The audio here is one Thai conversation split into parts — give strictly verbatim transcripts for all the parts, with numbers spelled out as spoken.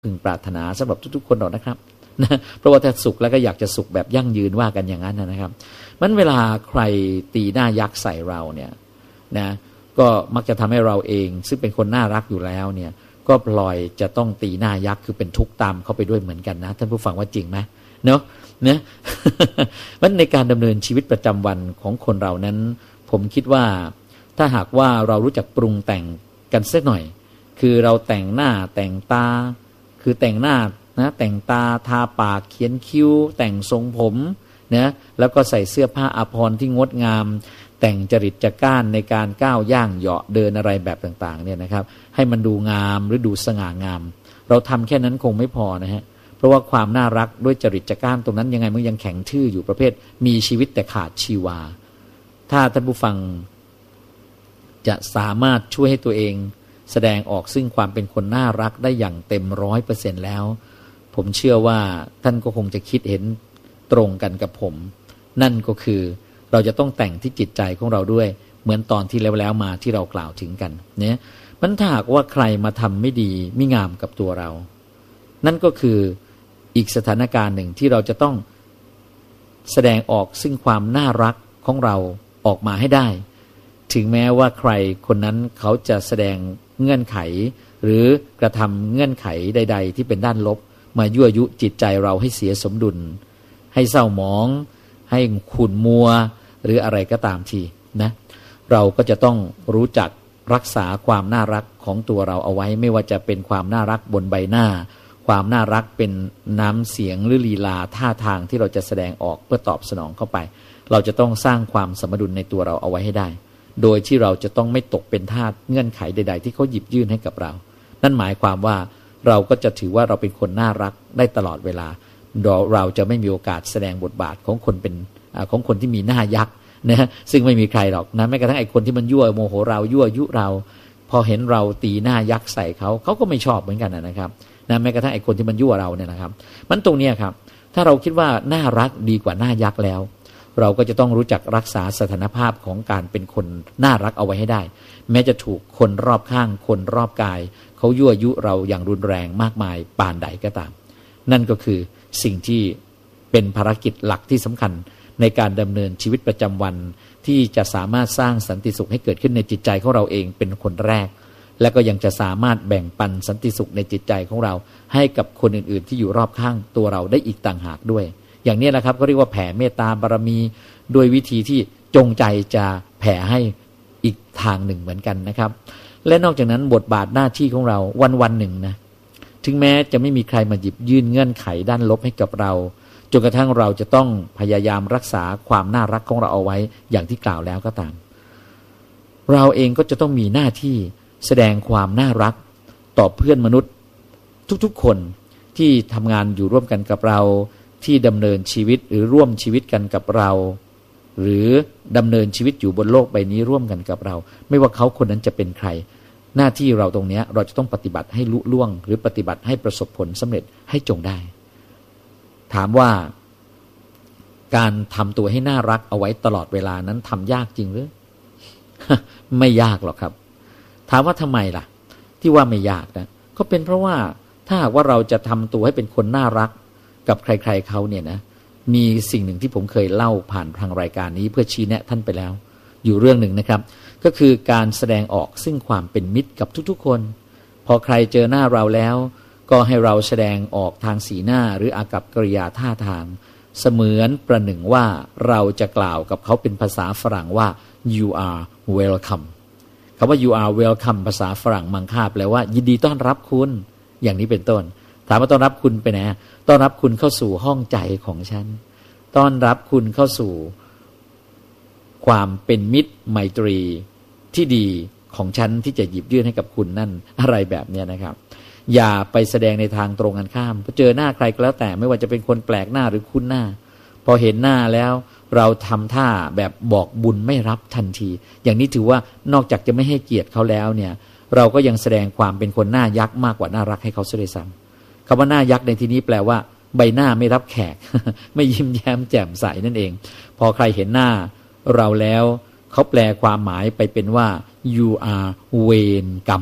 พึงปรารถนาสำหรับทุกๆคนหรอกนะครับนะเพราะว่าถ้าสุขแล้วก็อยากจะสุขแบบยั่งยืนว่ากันอย่างนั้นนะครับมันเวลาใครตีหน้ายักษ์ใส่เราเนี่ยนะก็มักจะทำให้เราเองซึ่งเป็นคนน่ารักอยู่แล้วเนี่ยก็ปล่อยจะต้องตีหน้ายักษ์คือเป็นทุกข์ตามเข้าไปด้วยเหมือนกันนะท่านผู้ฟังว่าจริงไหมเนาะเนี่ย มันในการดำเนินชีวิตประจำวันของคนเรานั้นผมคิดว่าถ้าหากว่าเรารู้จักปรุงแต่งกันสักหน่อยคือเราแต่งหน้าแต่งตาคือแต่งหน้านะแต่งตาทาปากเขียนคิ้วแต่งทรงผมนะแล้วก็ใส่เสื้อผ้าอาภรณ์ที่งดงามแต่งจริตจักร้านในการก้าวย่างเหาะเดินอะไรแบบต่างๆเนี่ยนะครับให้มันดูงามหรือดูสง่างามเราทำแค่นั้นคงไม่พอนะฮะเพราะว่าความน่ารักด้วยจริตจักร้านตรงนั้นยังไงมันยังแข็งทื่ออยู่ประเภทมีชีวิตแต่ขาดชีวาถ้าท่านผู้ฟังจะสามารถช่วยให้ตัวเองแสดงออกซึ่งความเป็นคนน่ารักได้อย่างเต็มร้อยเปอร์เซ็นต์แล้วผมเชื่อว่าท่านก็คงจะคิดเห็นตรงกันกับผมนั่นก็คือเราจะต้องแต่งที่จิตใจของเราด้วยเหมือนตอนที่แล้วแล้วมาที่เรากล่าวถึงกันเนี่ยมันถ้าหากว่าใครมาทำไม่ดีไม่งามกับตัวเรานั่นก็คืออีกสถานการณ์หนึ่งที่เราจะต้องแสดงออกซึ่งความน่ารักของเราออกมาให้ได้ถึงแม้ว่าใครคนนั้นเขาจะแสดงเงื่อนไขหรือกระทำเงื่อนไขใดๆที่เป็นด้านลบมายั่วยุจิตใจเราให้เสียสมดุลให้เศร้าหมองให้ขุ่นมัวหรืออะไรก็ตามทีนะเราก็จะต้องรู้จักรักษาความน่ารักของตัวเราเอาไว้ไม่ว่าจะเป็นความน่ารักบนใบหน้าความน่ารักเป็นน้ำเสียงหรือลีลาท่าทางที่เราจะแสดงออกเพื่อตอบสนองเข้าไปเราจะต้องสร้างความสมดุลในตัวเราเอาไว้ให้ได้โดยที่เราจะต้องไม่ตกเป็นทาสเงื่อนไขใดๆที่เขาหยิบยื่นให้กับเรานั่นหมายความว่าเราก็จะถือว่าเราเป็นคนน่ารักได้ตลอดเวลาเราจะไม่มีโอกาสแสดงบทบาทของคนเป็นของคนที่มีหน้ายักษ์นะซึ่งไม่มีใครหรอกนะแม้กระทั่งไอ้คนที่มันยั่วโมโหเรายั่วยุเราพอเห็นเราตีหน้ายักษ์ใส่เขาเขาก็ไม่ชอบเหมือนกันนะครับนะแม้กระทั่งไอ้คนที่มันยั่วเราเนี่ยนะครับมันตรงนี้ครับถ้าเราคิดว่าน่ารักดีกว่าหน้ายักษ์แล้วเราก็จะต้องรู้จักรักษาสถานภาพของการเป็นคนน่ารักเอาไว้ให้ได้แม้จะถูกคนรอบข้างคนรอบกายเขายั่วยุเราอย่างรุนแรงมากมายปานใดก็ตามนั่นก็คือสิ่งที่เป็นภารกิจหลักที่สำคัญในการดำเนินชีวิตประจำวันที่จะสามารถสร้างสันติสุขให้เกิดขึ้นในจิตใจของเราเองเป็นคนแรกและก็ยังจะสามารถแบ่งปันสันติสุขในจิตใจของเราให้กับคนอื่นๆที่อยู่รอบข้างตัวเราได้อีกต่างหากด้วยอย่างนี้แหละครับก็เรียกว่าแผ่เมตตาบารมีโดยวิธีที่จงใจจะแผ่ให้อีกทางหนึ่งเหมือนกันนะครับและนอกจากนั้นบทบาทหน้าที่ของเราวันๆหนึ่งนะถึงแม้จะไม่มีใครมาหยิบยื่นเงื่อนไขด้านลบให้กับเราจนกระทั่งเราจะต้องพยายามรักษาความน่ารักของเราเอาไว้อย่างที่กล่าวแล้วก็ตามเราเองก็จะต้องมีหน้าที่แสดงความน่ารักต่อเพื่อนมนุษย์ทุกๆคนที่ทำงานอยู่ร่วมกันกับเราที่ดำเนินชีวิตหรือร่วมชีวิตกันกับเราหรือดำเนินชีวิตอยู่บนโลกใบนี้ร่วมกันกับเราไม่ว่าเขาคนนั้นจะเป็นใครหน้าที่เราตรงนี้เราจะต้องปฏิบัติให้ลุล่วงหรือปฏิบัติให้ประสบผลสำเร็จให้จงได้ถามว่าการทำตัวให้น่ารักเอาไว้ตลอดเวลานั้นทำยากจริงหรือ ไม่ยากหรอกครับถามว่าทำไมล่ะที่ว่าไม่ยากนะก็เป็นเพราะว่าถ้าหากว่าเราจะทำตัวให้เป็นคนน่ารักกับใครๆเขาเนี่ยนะมีสิ่งหนึ่งที่ผมเคยเล่าผ่านทางรายการนี้เพื่อชี้แนะท่านไปแล้วอยู่เรื่องหนึ่งนะครับก็คือการแสดงออกซึ่งความเป็นมิตรกับทุกๆคนพอใครเจอหน้าเราแล้วก็ให้เราแสดงออกทางสีหน้าหรืออากัปกิริยาท่าทางเสมือนประหนึ่งว่าเราจะกล่าวกับเขาเป็นภาษาฝรั่งว่า you are welcome คำว่า you are welcome ภาษาฝรั่งมังค่าแปลว่ายินดีต้อนรับคุณอย่างนี้เป็นต้นถามว่าต้อนรับคุณไปไหนต้อนรับคุณเข้าสู่ห้องใจของฉันต้อนรับคุณเข้าสู่ความเป็นมิตรไมตรีที่ดีของฉันที่จะหยิบยื่นให้กับคุณนั่นอะไรแบบนี้นะครับอย่าไปแสดงในทางตรงกันข้ามพอเจอหน้าใครก็แล้วแต่ไม่ว่าจะเป็นคนแปลกหน้าหรือคุ้นหน้าพอเห็นหน้าแล้วเราทำท่าแบบบอกบุญไม่รับทันทีอย่างนี้ถือว่านอกจากจะไม่ให้เกียรติเขาแล้วเนี่ยเราก็ยังแสดงความเป็นคนหน้ายักษ์มากกว่าน่ารักให้เขาเสียด้วยซ้ำคำว่าหน้ายักษ์ในที่นี้แปลว่าใบหน้าไม่รับแขก ไม่ยิ้มแย้มแจ่มใสนั่นเองพอใครเห็นหน้าเราแล้วเขาแปลความหมายไปเป็นว่า you are เวรกรรม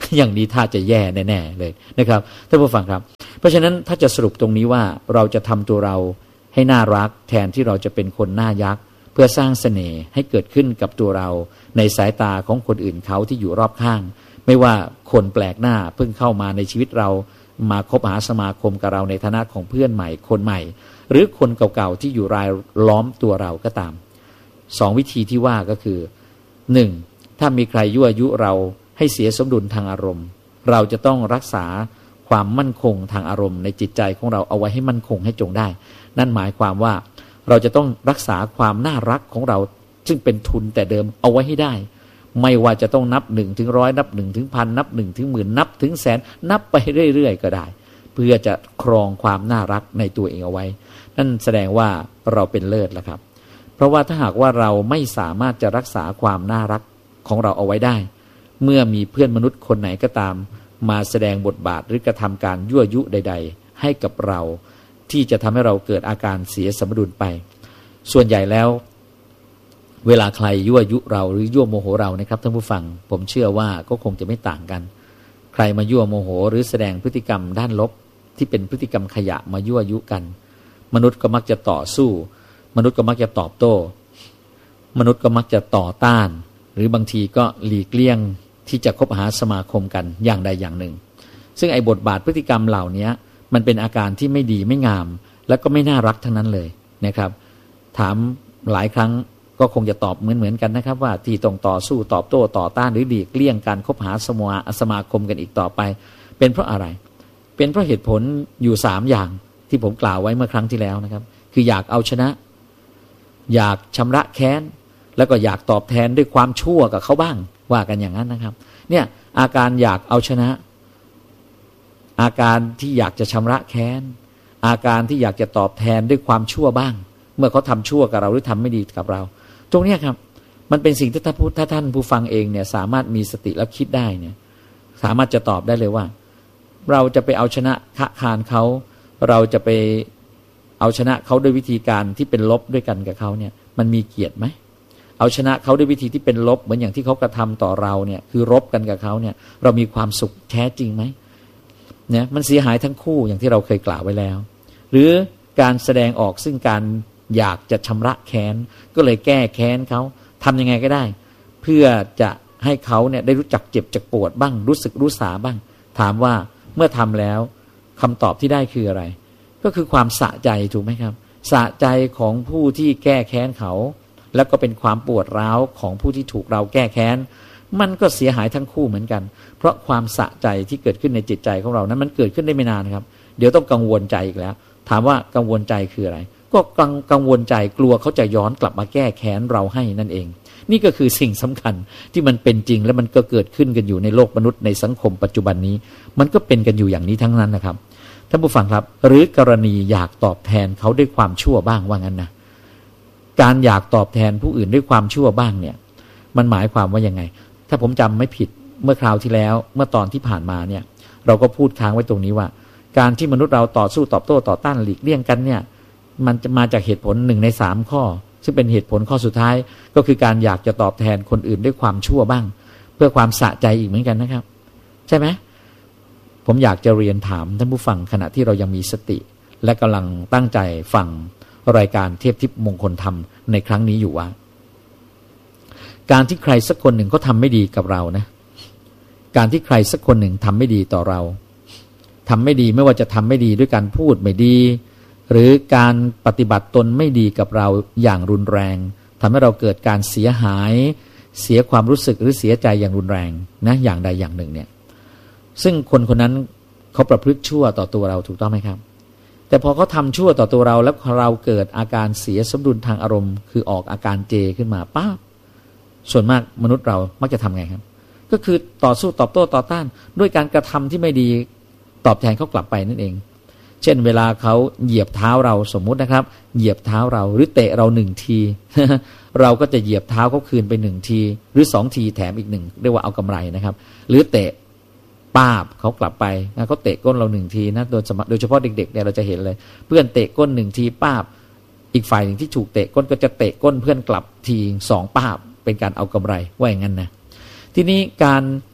อย่างนี้ถ้าจะแย่แน่ๆเลยนะครับท่านผู้ฟังครับเพราะฉะนั้นถ้าจะสรุปตรงนี้ว่าเราจะทำตัวเราให้น่ารักแทนที่เราจะเป็นคนหน้ายักษ์เพื่อสร้างเสน่ห์ให้เกิดขึ้นกับตัวเราในสายตาของคนอื่นเขาที่อยู่รอบข้างไม่ว่าคนแปลกหน้าเพิ่งเข้ามาในชีวิตเรามาคบหาสมาคมกับเราในฐานะของเพื่อนใหม่คนใหม่หรือคนเก่าๆที่อยู่รายล้อมตัวเราก็ตามสองวิธีที่ว่าก็คือหนึ่งถ้ามีใครยั่วยุเราให้เสียสมดุลทางอารมณ์เราจะต้องรักษาความมั่นคงทางอารมณ์ในจิตใจของเราเอาไว้ให้มั่นคงให้จงได้นั่นหมายความว่าเราจะต้องรักษาความน่ารักของเราซึ่งเป็นทุนแต่เดิมเอาไว้ให้ได้ไม่ว่าจะต้องนับหนึ่งถึงร้อยนับหนึ่งถึงพันนับหนึ่งถึงหมื่นนับถึงแสนนับไปเรื่อยๆก็ได้เพื่อจะครองความน่ารักในตัวเองเอาไว้นั่นแสดงว่าเราเป็นเลิศแล้วครับเพราะว่าถ้าหากว่าเราไม่สามารถจะรักษาความน่ารักของเราเอาไว้ได้เมื่อมีเพื่อนมนุษย์คนไหนก็ตามมาแสดงบทบาทหรือกระทำการยั่วยุใดๆให้กับเราที่จะทำให้เราเกิดอาการเสียสมดุลไปส่วนใหญ่แล้วเวลาใครยั่วยุเราหรือยั่วโมโหเรานะครับท่านผู้ฟังผมเชื่อว่าก็คงจะไม่ต่างกันใครมายั่วโมโหหรือแสดงพฤติกรรมด้านลบที่เป็นพฤติกรรมขยะมายั่วยุกันมนุษย์ก็มักจะต่อสู้มนุษย์ก็มักจะตอบโต้มนุษย์ก็มักจะต่อต้านหรือบางทีก็หลีกเลี่ยงที่จะคบหาสมาคมกันอย่างใดอย่างหนึ่งซึ่งไอ้บทบาทพฤติกรรมเหล่านี้มันเป็นอาการที่ไม่ดีไม่งามและก็ไม่น่ารักทั้งนั้นเลยนะครับถามหลายครั้งก็คงจะตอบเหมือนเหมือนกันนะครับว่าที่ต้องต่อสู้ตอบโต้ต่อต้านหรือหลีกเลี่ยงการคบหาสมาสมาคมกันอีกต่อไปเป็นเพราะอะไรเป็นเพราะเหตุผลอยู่สามอย่างที่ผมกล่าวไว้เมื่อครั้งที่แล้วนะครับคืออยากเอาชนะอยากชำระแค้นแล้วก็อยากตอบแทนด้วยความชั่วกับเขาบ้างว่ากันอย่างนั้นนะครับเนี่ยอาการอยากเอาชนะอาการที่อยากจะชำระแค้นอาการที่อยากจะตอบแทนด้วยความชั่วบ้างเมื่อเขาทำชั่วกับเราหรือทำไม่ดีกับเราตรงนี้ครับมันเป็นสิ่งที่ถ้าถ้าท่านผู้ฟังเองเนี่ยสามารถมีสติแล้วคิดได้เนี่ยสามารถจะตอบได้เลยว่าเราจะไปเอาชนะขะคานเขาเราจะไปเอาชนะเขาด้วยวิธีการที่เป็นลบด้วยกันกับเขาเนี่ยมันมีเกียรติไหมเอาชนะเขาด้วยวิธีที่เป็นลบเหมือนอย่างที่เขากระทำต่อเราเนี่ยคือรบกันกับเขาเนี่ยเรามีความสุขแท้จริงไหมเนี่ยมันเสียหายทั้งคู่อย่างที่เราเคยกล่าวไว้แล้วหรือการแสดงออกซึ่งการอยากจะชำระแค้นก็เลยแก้แค้นเขาทำยังไงก็ได้เพื่อจะให้เขาเนี่ยได้รู้จักเจ็บจักปวดบ้างรู้สึกรู้สาบ้างถามว่าเมื่อทำแล้วคำตอบที่ได้คืออะไรก็คือความสะใจถูกไหมครับสะใจของผู้ที่แก้แค้นเขาแล้วก็เป็นความปวดร้าวของผู้ที่ถูกเราแก้แค้นมันก็เสียหายทั้งคู่เหมือนกันเพราะความสะใจที่เกิดขึ้นในจิตใจของเรานั้นมันเกิดขึ้นได้ไม่นานครับเดี๋ยวต้องกังวลใจอีกแล้วถามว่ากังวลใจคืออะไรก็กังกังวลใจกลัวเขาจะย้อนกลับมาแก้แค้นเราให้นั่นเองนี่ก็คือสิ่งสำคัญที่มันเป็นจริงและมันก็เกิดขึ้นกันอยู่ในโลกมนุษย์ในสังคมปัจจุบันนี้มันก็เป็นกันอยู่อย่างนี้ทั้งนั้นนะครับท่านผู้ฟังครับหรือกรณีอยากตอบแทนเขาด้วยความชั่วบ้างว่างั้นนะการอยากตอบแทนผู้อื่นด้วยความชั่วบ้างเนี่ยมันหมายความว่ายังไงถ้าผมจำไม่ผิดเมื่อคราวที่แล้วเมื่อตอนที่ผ่านมาเนี่ยเราก็พูดค้างไว้ตรงนี้ว่าการที่มนุษย์เราต่อสู้ตอบโต้ต่อต้านหลีกเลี่ยงกันเนี่ยมันจะมาจากเหตุผลหนึ่งในสามข้อซึ่งเป็นเหตุผลข้อสุดท้ายก็คือการอยากจะตอบแทนคนอื่นด้วยความชั่วบ้างเพื่อความสะใจอีกเหมือนกันนะครับใช่ไหมผมอยากจะเรียนถามท่านผู้ฟังขณะที่เรายังมีสติและกำลังตั้งใจฟังรายการเทพทิพย์มงคลธรรมในครั้งนี้อยู่ว่าการที่ใครสักคนหนึ่งก็ทำไม่ดีกับเรานะการที่ใครสักคนหนึ่งทำไม่ดีต่อเราทำไม่ดีไม่ว่าจะทำไม่ดีด้วยการพูดไม่ดีหรือการปฏิบัติตนไม่ดีกับเราอย่างรุนแรงทำให้เราเกิดการเสียหายเสียความรู้สึกหรือเสียใจอย่างรุนแรงนะอย่างใดอย่างหนึ่งเนี่ยซึ่งคนคนนั้นเขาประพฤติชั่วต่อตัวเราถูกต้องไหมครับแต่พอเขาทำชั่วต่อตัวเราแล้วเราเกิดอาการเสียสมดุลทางอารมณ์คือออกอาการเจขึ้นมาป้าส่วนมากมนุษย์เรามักจะทำไงครับก็คือต่อสู้ตอบโต้ต่อต้านด้วยการกระทำที่ไม่ดีตอบแทนเขากลับไปนั่นเองเช่นเวลาเขาเหยียบเท้าเราสมมุตินะครับเหยียบเท้าเราหรือเตะเราหนึ่งที เราก็จะเหยียบเท้าเขาคืนไปหนึ่งทีหรือสองทีแถมอีกหนึ่งเรียกว่าเอากำไรนะครับหรือเตะป้าบเขากลับไปนะเขาเตะก้นเราหนึ่งทีนะโดยโดยเฉพาะเด็กๆเนี่ยเราจะเห็นเลยเพื่อนเตะก้นหนึ่งทีป้าบอีกฝ่ายหนึ่งที่ถูกเตะก้นก็จะเตะก้นเพื่อนกลับทีสองป้าบเป็นการเอากำไรว่าอย่างนั้นนะทีนี้การ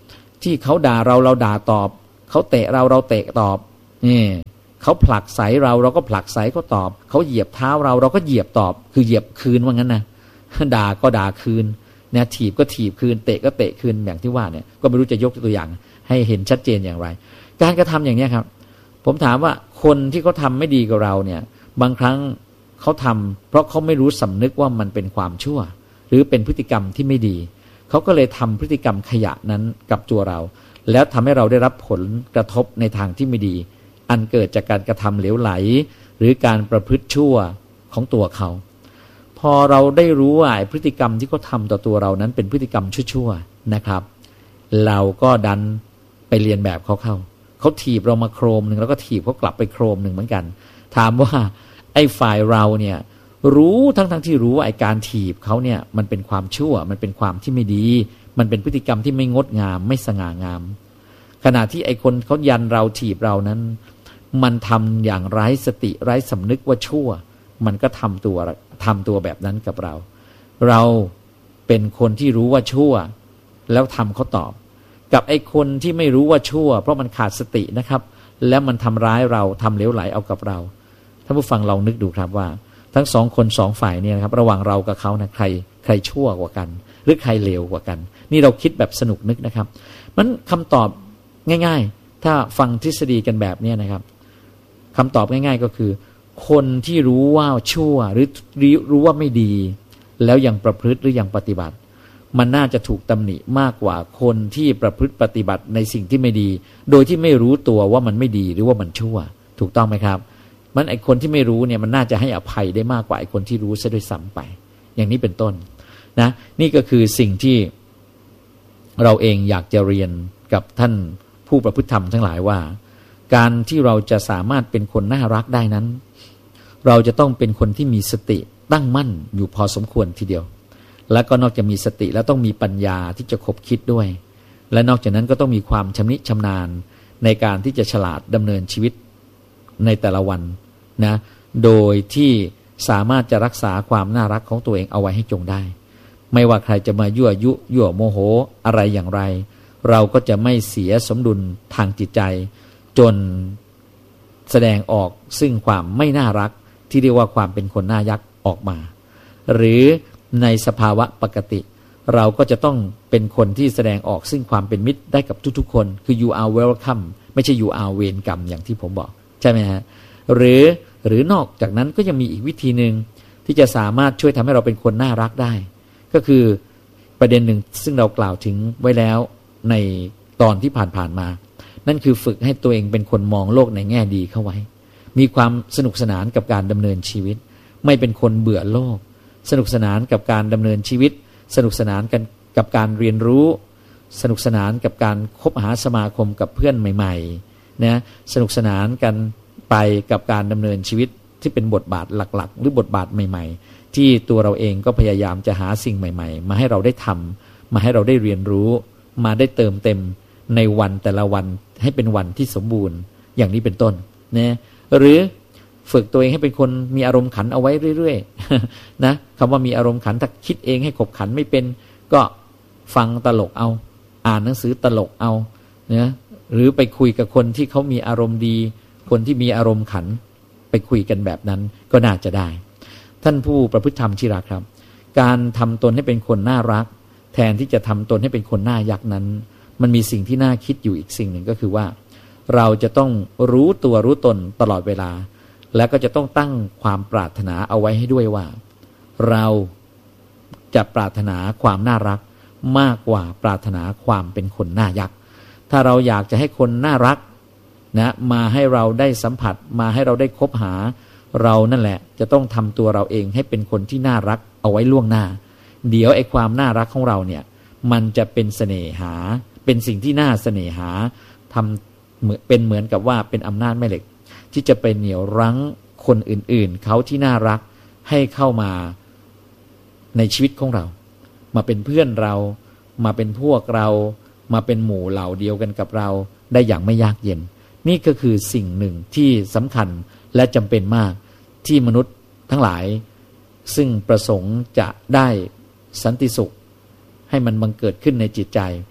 ที่เขาด่าเราเราด่าตอบเขาเตะเราเราเตะตอบนี่เขาผลักไสเราเราก็ผลักไสเขาตอบเขาเหยียบเท้าเราเราก็เหยียบตอบคือเหยียบคืนว่างั้นนะด่าก็ด่าคืนเนี่ยถีบก็ถีบคืนเตะก็เตะคืนอย่างที่ว่าเนี่ยก็ไม่รู้จะยกตัวอย่างให้เห็นชัดเจนอย่างไรการกระทำอย่างนี้ครับผมถามว่าคนที่เขาทาไม่ดีกับเราเนี่ยบางครั้งเขาทำเพราะเขาไม่รู้สำนึกว่ามันเป็นความชั่วหรือเป็นพฤติกรรมที่ไม่ดีเขาก็เลยทำพฤติกรรมขยะนั้นกับตัวเราแล้วทำให้เราได้รับผลกระทบในทางที่ไม่ดีอันเกิดจากการกระทำเหลวไหลหรือการประพฤติชั่วของตัวเขาพอเราได้รู้ว่าพฤติกรรมที่เขาทำต่อตัวเรานั้นเป็นพฤติกรรมชั่วๆนะครับเราก็ดันไปเรียนแบบเขาเข้าเขาถีบเรามาโครมหนึ่งแล้วก็ถีบเขากลับไปโครมหนึ่งเหมือนกันถามว่าไอ้ฝ่ายเราเนี่ยรู้ทั้งทั้งที่รู้ว่าไอ้การถีบเขาเนี่ยมันเป็นความชั่วมันเป็นความที่ไม่ดีมันเป็นพฤติกรรมที่ไม่งดงามไม่สง่างามขณะที่ไอ้คนเขายันเราถีบเรานั้นมันทำอย่างไร้สติไร้สำนึกว่าชั่วมันก็ทำตัวทำตัวแบบนั้นกับเราเราเป็นคนที่รู้ว่าชั่วแล้วทำเขาตอบกับไอ้คนที่ไม่รู้ว่าชั่วเพราะมันขาดสตินะครับแล้วมันทำร้ายเราทำเหลวไหลเอากับเราท่านผู้ฟังลองนึกดูครับว่าทั้งสองคนสองฝ่ายเนี่ยนะครับระหว่างเรากับเขานะใครใครชั่วกว่ากันหรือใครเลวกว่ากันนี่เราคิดแบบสนุกนึกนะครับมันคำตอบง่ายๆถ้าฟังทฤษฎีกันแบบนี้นะครับคำตอบง่ายๆก็คือคนที่รู้ว่าชั่วหรือรู้ว่าไม่ดีแล้วยังประพฤติหรือยังปฏิบัติมันน่าจะถูกตำหนิมากกว่าคนที่ประพฤติปฏิบัติในสิ่งที่ไม่ดีโดยที่ไม่รู้ตัวว่ามันไม่ดีหรือว่ามันชั่วถูกต้องไหมครับมันไอคนที่ไม่รู้เนี่ยมันน่าจะให้อภัยได้มากกว่าไอคนที่รู้ซะด้วยซ้ำไปอย่างนี้เป็นต้นนะนี่ก็คือสิ่งที่เราเองอยากจะเรียนกับท่านผู้ประพฤติธรรมทั้งหลายว่าการที่เราจะสามารถเป็นคนน่ารักได้นั้นเราจะต้องเป็นคนที่มีสติตั้งมั่นอยู่พอสมควรทีเดียวแล้วก็นอกจากมีสติแล้วต้องมีปัญญาที่จะคบคิดด้วยและนอกจากนั้นก็ต้องมีความชำนิชำนาญในการที่จะฉลาดดำเนินชีวิตในแต่ละวันนะโดยที่สามารถจะรักษาความน่ารักของตัวเองเอาไว้ให้จงได้ไม่ว่าใครจะมายั่วยุยั่วโมโหอะไรอย่างไรเราก็จะไม่เสียสมดุลทางจิตใจจนแสดงออกซึ่งความไม่น่ารักที่เรียกว่าความเป็นคนน่ายักออกมาหรือในสภาวะปกติเราก็จะต้องเป็นคนที่แสดงออกซึ่งความเป็นมิตรได้กับทุกๆคนคือ you are welcome ไม่ใช่ you are เวรกรรมอย่างที่ผมบอกใช่ไหมฮะหรือหรือนอกจากนั้นก็ยังมีอีกวิธีหนึ่งที่จะสามารถช่วยทำให้เราเป็นคนน่ารักได้ก็คือประเด็นหนึ่งซึ่งเรากล่าวถึงไว้แล้วในตอนที่ผ่านๆมานั่นคือฝึกให้ตัวเองเป็นคนมองโลกในแง่ดีเข้าไว้มีความสนุกสนานกับการดำเนินชีวิตไม่เป็นคนเบื่อโลกสนุกสนานกับการดำเนินชีวิตสนุกสนานกันกับการเรียนรู้สนุกสนานกับการคบหาสมาคมกับเพื่อนใหม่ๆนะสนุกสนานกันไปกับการดำเนินชีวิตที่เป็นบทบาทหลักๆหรือบทบาทใหม่ๆที่ตัวเราเองก็พยายามจะหาสิ่งใหม่ๆมาให้เราได้ทำมาให้เราได้เรียนรู้มาได้เติมเต็มในวันแต่ละวันให้เป็นวันที่สมบูรณ์อย่างนี้เป็นต้นนะหรือฝึกตัวเองให้เป็นคนมีอารมณ์ขันเอาไว้เรื่อยๆนะคำว่ามีอารมณ์ขันถ้าคิดเองให้ขบขันไม่เป็นก็ฟังตลกเอาอ่านหนังสือตลกเอานะหรือไปคุยกับคนที่เขามีอารมณ์ดีคนที่มีอารมณ์ขันไปคุยกันแบบนั้นก็น่าจะได้ท่านผู้ประพฤติธรรมที่รักครับการทำตนให้เป็นคนน่ารักแทนที่จะทำตนให้เป็นคนน่ายักนั้นมันมีสิ่งที่น่าคิดอยู่อีกสิ่งหนึ่งก็คือว่าเราจะต้องรู้ตัวรู้ตนตลอดเวลาแล้วก็จะต้องตั้งความปรารถนาเอาไว้ให้ด้วยว่าเราจะปรารถนาความน่ารักมากกว่าปรารถนาความเป็นคนน่ายักถ้าเราอยากจะให้คนน่ารักนะมาให้เราได้สัมผัสมาให้เราได้คบหาเรานั่นแหละจะต้องทำตัวเราเองให้เป็นคนที่น่ารักเอาไว้ล่วงหน้าเดี๋ยวไอ้ความน่ารักของเราเนี่ยมันจะเป็นเสน่หาเป็นสิ่งที่น่าเสน่หาทำเหมือนเป็นเหมือนกับว่าเป็นอำนาจแม่เหล็กที่จะไปเหนี่ยวรั้งคนอื่นๆเขาที่น่ารักให้เข้ามาในชีวิตของเรามาเป็นเพื่อนเรามาเป็นพวกเรามาเป็นหมู่เหล่าเดียวกันกับเราได้อย่างไม่ยากเย็นนี่ก็คือสิ่งหนึ่งที่สำคัญและจำเป็นมากที่มนุษย์ทั้งหลายซึ่งประสงค์จะได้สันติสุขให้มันบังเกิดขึ้นในจิตใจจ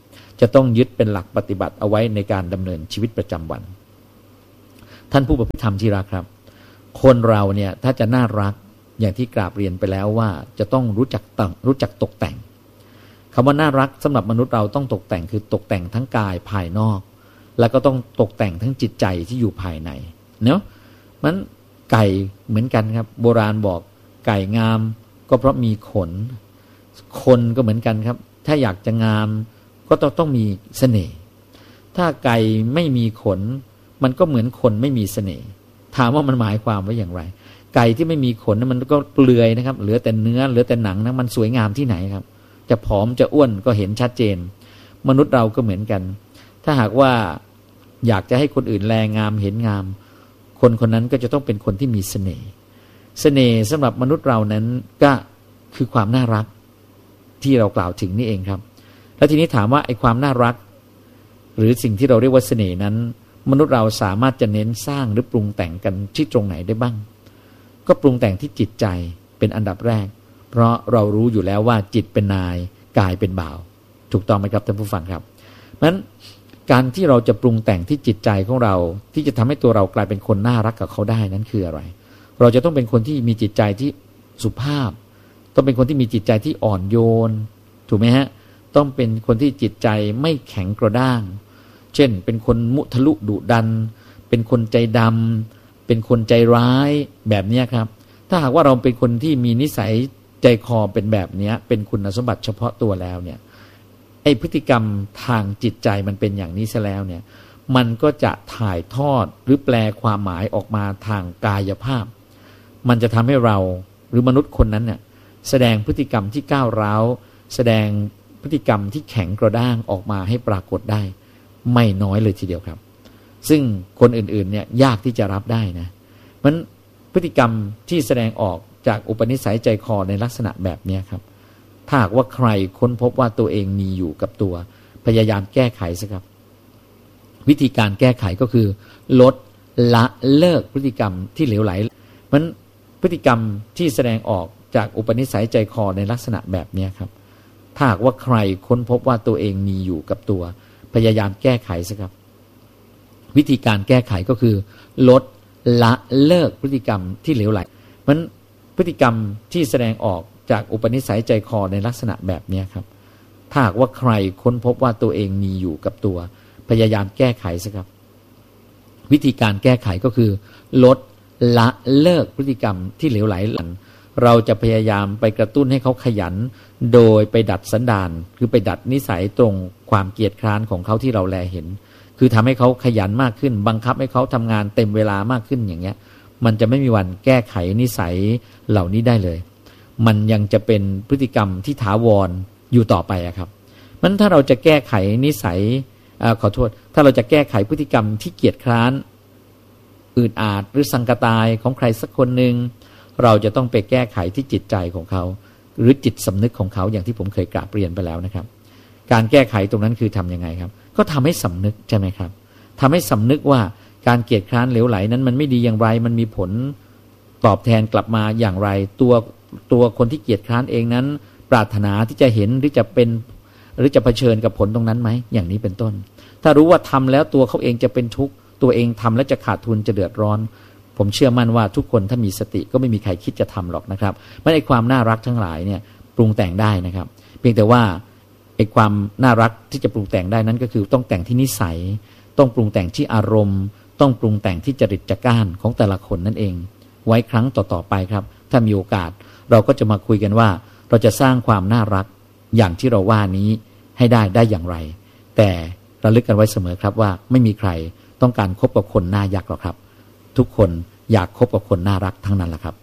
จะต้องยึดเป็นหลักปฏิบัติเอาไว้ในการดำเนินชีวิตประจำวันท่านผู้ประพฤติธรรมที่รักครับคนเราเนี่ยถ้าจะน่ารักอย่างที่กราบเรียนไปแล้วว่าจะต้องรู้จักแต่งรู้จักตกแต่งคำว่าน่ารักสำหรับมนุษย์เราต้องตกแต่งคือตกแต่งทั้งกายภายนอกแล้วก็ต้องตกแต่งทั้งจิตใจที่อยู่ภายในเนาะมันไก่เหมือนกันครับโบราณบอกไก่งามก็เพราะมีขนคนก็เหมือนกันครับถ้าอยากจะงามก็ต้องต้องมีเสน่ห์ถ้าไก่ไม่มีขนมันก็เหมือนคนไม่มีเสน่ห์ถามว่ามันหมายความว่าอย่างไรไก่ที่ไม่มีขนมันก็เปลือยนะครับเหลือแต่เนื้อเหลือแต่หนังนะมันสวยงามที่ไหนครับจะผอมจะอ้วนก็เห็นชัดเจนมนุษย์เราก็เหมือนกันถ้าหากว่าอยากจะให้คนอื่นแลงามเห็นงามคนคนนั้นก็จะต้องเป็นคนที่มีเสน่ห์เสน่ห์สำหรับมนุษย์เรานั้นก็คือความน่ารักที่เรากล่าวถึงนี่เองครับแล้วทีนี้ถามว่าไอ้ความน่ารักหรือสิ่งที่เราเรียกว่าเสน่ห์นั้นมนุษย์เราสามารถจะเน้นสร้างหรือปรุงแต่งกันที่ตรงไหนได้บ้างก็ปรุงแต่งที่จิตใจเป็นอันดับแรกเพราะเรารู้อยู่แล้วว่าจิตเป็นนายกายเป็นบ่าวถูกต้องไหมครับท่านผู้ฟังครับเพราะฉะนั้นการที่เราจะปรุงแต่งที่จิตใจของเราที่จะทำให้ตัวเรากลายเป็นคนน่ารักกับเขาได้นั้นคืออะไรเราจะต้องเป็นคนที่มีจิตใจที่สุภาพต้องเป็นคนที่มีจิตใจที่อ่อนโยนถูกไหมฮะต้องเป็นคนที่จิตใจไม่แข็งกระด้างเช่นเป็นคนมุทะลุดุดันเป็นคนใจดำเป็นคนใจร้ายแบบนี้ครับถ้าหากว่าเราเป็นคนที่มีนิสัยใจคอเป็นแบบนี้เป็นคุณสมบัติเฉพาะตัวแล้วเนี่ยไอ้พฤติกรรมทางจิตใจมันเป็นอย่างนี้ซะแล้วเนี่ยมันก็จะถ่ายทอดหรือแปลความหมายออกมาทางกายภาพมันจะทำให้เราหรือมนุษย์คนนั้นเนี่ยแสดงพฤติกรรมที่ก้าวร้าวแสดงพฤติกรรมที่แข็งกระด้างออกมาให้ปรากฏได้ไม่น้อยเลยทีเดียวครับซึ่งคนอื่นๆเนี่ยยากที่จะรับได้นะมันพฤติกรรมที่แสดงออกจากอุปนิสัยใจคอในลักษณะแบบนี้ครับถ้าหากว่าใครค้นพบว่าตัวเองมีอยู่กับตัวพยายามแก้ไขสิครับวิธีการแก้ไขก็คือลดละเลิกพฤติกรรมที่เหลวไหลมันพฤติกรรมที่แสดงออกจากอุปนิสัยใจคอในลักษณะแบบนี้ครับถ้าหากว่าใครค้นพบว่าตัวเองมีอยู่กับตัวพยายามแก้ไขสิครับวิธีการแก้ไขก็คือลดละเลิกพฤติกรรมที่เหลวไหลมันพฤติกรรมที่แสดงออกจากอุปนิสัยใจคอในลักษณะแบบนี้ครับถ้าหากว่าใครค้นพบว่าตัวเองมีอยู่กับตัวพยายามแก้ไขสิครับวิธีการแก้ไขก็คือลดละเลิกพฤติกรรมที่เหลวไหลเราจะพยายามไปกระตุ้นให้เขาขยันโดยไปดัดสันดานคือไปดัดนิสัยตรงความเกียจคร้านของเขาที่เราแลเห็นคือทำให้เขาขยันมากขึ้นบังคับให้เขาทำงานเต็มเวลามากขึ้นอย่างเงี้ยมันจะไม่มีวันแก้ไขนิสัยเหล่านี้ได้เลยมันยังจะเป็นพฤติกรรมที่ถาวรอยู่ต่อไปอะครับมันถ้าเราจะแก้ไขนิสัยอ่าขอโทษถ้าเราจะแก้ไขพฤติกรรมที่เกียจคร้านอืดอาดหรือสังกตายของใครสักคนหนึ่งเราจะต้องไปแก้ไขที่จิตใจของเขาหรือจิตสำนึกของเขาอย่างที่ผมเคยกราบเรียนไปแล้วนะครับการแก้ไขตรงนั้นคือทำยังไงครับก็ทำให้สำนึกใช่ไหมครับทำให้สำนึกว่าการเกียจคร้านเหลวไหลนั้นมันไม่ดีอย่างไรมันมีผลตอบแทนกลับมาอย่างไรตัวตัวคนที่เกียจคร้านเองนั้นปรารถนาที่จะเห็นหรือจะเป็นหรือจะเผชิญกับผลตรงนั้นไหมอย่างนี้เป็นต้นถ้ารู้ว่าทำแล้วตัวเขาเองจะเป็นทุกข์ตัวเองทำแล้วจะขาดทุนจะเดือดร้อนผมเชื่อมั่นว่าทุกคนถ้ามีสติก็ไม่มีใครคิดจะทำหรอกนะครับไม่ได้ความน่ารักทั้งหลายเนี่ยปรุงแต่งได้นะครับเพียงแต่ว่าไอ้ความน่ารักที่จะปรุงแต่งได้นั้นก็คือต้องแต่งที่นิสัยต้องปรุงแต่งที่อารมณ์ต้องปรุงแต่งที่จริตจักร้านของแต่ละคนนั่นเองไว้ครั้งต่อๆไปครับถ้ามีโอกาสเราก็จะมาคุยกันว่าเราจะสร้างความน่ารักอย่างที่เราว่านี้ให้ได้ได้อย่างไรแต่ระลึกกันไว้เสมอครับว่าไม่มีใครต้องการคบกับคนน่ายักหรอกครับทุกคนอยากคบกับคนน่ารักทั้งนั้นแหละครับ